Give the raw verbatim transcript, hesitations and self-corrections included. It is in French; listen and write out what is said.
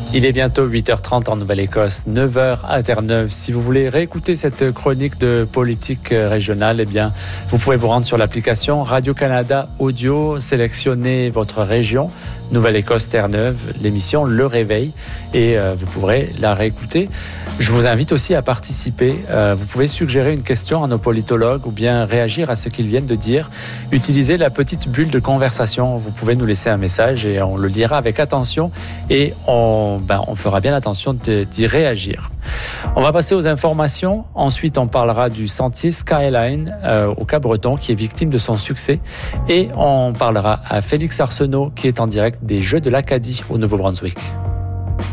Il est bientôt huit heures trente en Nouvelle-Écosse, neuf heures à Terre-Neuve. Si vous voulez réécouter cette chronique de politique régionale, eh bien, vous pouvez vous rendre sur l'application Radio-Canada Audio, sélectionner votre région, Nouvelle-Écosse, Terre-Neuve, l'émission Le Réveil, et euh, vous pourrez la réécouter. Je vous invite aussi à participer. Euh, vous pouvez suggérer une question à nos politologues ou bien réagir à ce qu'ils viennent de dire. Utilisez la petite bulle de conversation. Vous pouvez nous laisser un message et on le lira avec attention et on, ben, on fera bien attention de, d'y réagir. On va passer aux informations. Ensuite, on parlera du sentier Skyline euh, au Cap-Breton qui est victime de son succès. Et on parlera à Félix Arsenault qui est en direct des Jeux de l'Acadie au Nouveau-Brunswick.